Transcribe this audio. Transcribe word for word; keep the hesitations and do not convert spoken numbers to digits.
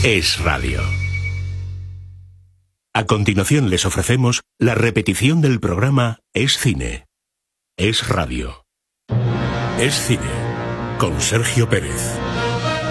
Es Radio. A continuación les ofrecemos la repetición del programa Es Cine. Es Radio. Es Cine. Con Sergio Pérez.